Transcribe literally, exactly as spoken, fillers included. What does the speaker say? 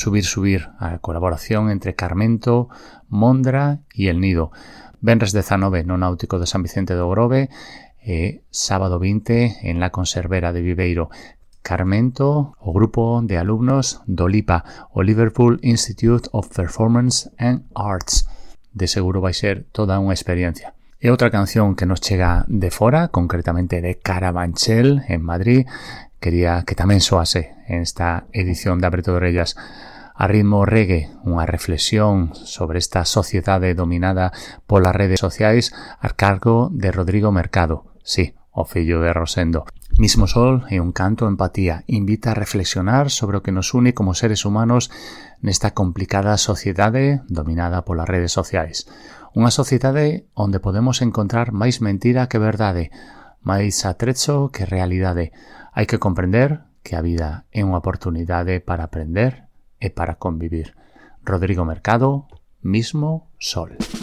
Subir, subir, a colaboración entre Carmento, Mondra e El Nido. Venres dezanove no Náutico de San Vicente do Grove e sábado vinte en La Conservera de Viveiro. Carmento, o grupo de alumnos do LIPA, o Liverpool Institute of Performance and Arts. De seguro vai ser toda unha experiencia. E outra canción que nos chega de fora, concretamente de Carabanchel, en Madrid, quería que tamén soase en esta edición de Aberto de Orellas. A ritmo reggae, unha reflexión sobre esta sociedade dominada polas redes sociais a cargo de Rodrigo Mercado, sí, o fillo de Rosendo. Mismo Sol e un canto empatía invita a reflexionar sobre o que nos une como seres humanos nesta complicada sociedade dominada polas redes sociais. Unha sociedade onde podemos encontrar máis mentira que verdade, máis atrecho que realidade. Hai que comprender que a vida é unha oportunidade para aprender e para convivir. Rodrigo Mercado, Mismo Sol.